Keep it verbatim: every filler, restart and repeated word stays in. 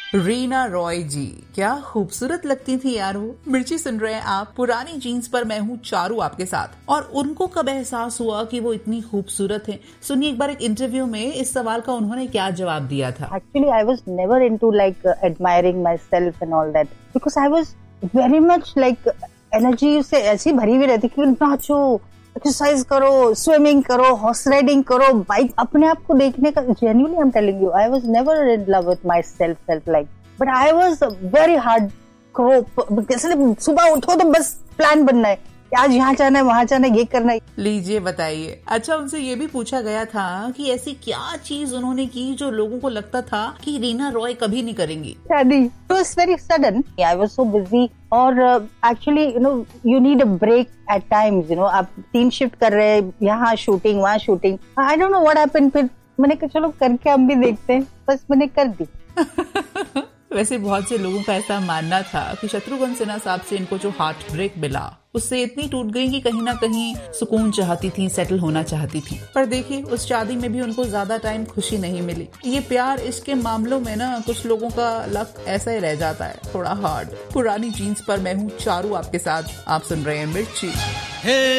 रीना रॉय जी, क्या खूबसूरत लगती थी यार वो। मिर्ची सुन रहे हैं आप पुरानी जीन्स पर, मैं हूँ चारू आपके साथ। और उनको कब एहसास हुआ कि वो इतनी खूबसूरत है? सुनिए एक बार एक इंटरव्यू में इस सवाल का उन्होंने क्या जवाब दिया था। Actually I was never into like admiring my self and all that, because I was very much like energy से ऐसी भरी हुई रहती कि नाचो, एक्सरसाइज करो, स्विमिंग करो, हॉर्स राइडिंग करो, बाइक, अपने आप को देखने का। Genuinely I am telling you, I was never in love with my self self like, but I was very hard को। जैसे सुबह उठो तो बस प्लान बनना है, आज यहाँ जाना है, वहां जाना है, ये करना है। लीजिए बताइए। अच्छा, उनसे ये भी पूछा गया था कि ऐसी क्या चीज उन्होंने की जो लोगों को लगता था कि रीना रॉय कभी नहीं करेंगी। शादी। It was very sudden. I was so busy. और actually you know you need a break at times, you know आप तीन शिफ्ट कर रहे हैं, यहाँ शूटिंग वहाँ shooting. I don't know what happened. फिर मैंने कहा चलो करके हम भी देखते हैं, बस मैंने कर दी। वैसे बहुत से लोगों का ऐसा मानना था कि शत्रुघ्न सिन्हा साहब से इनको जो हार्ट ब्रेक मिला उससे इतनी टूट गई कि कहीं ना कहीं सुकून चाहती थी, सेटल होना चाहती थी। पर देखिए उस शादी में भी उनको ज्यादा टाइम खुशी नहीं मिली। ये प्यार इसके मामलों में ना कुछ लोगों का लक ऐसा ही रह जाता है, थोड़ा हार्ड। पुरानी जीन्स पर मैं हूँ चारू आपके साथ, आप सुन रहे हैं मिर्ची।